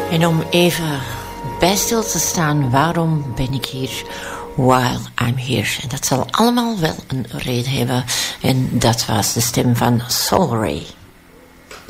En om even bij stil te staan, waarom ben ik hier? While I'm Here. En dat zal allemaal wel een reden hebben. En dat was de stem van Soul Ray.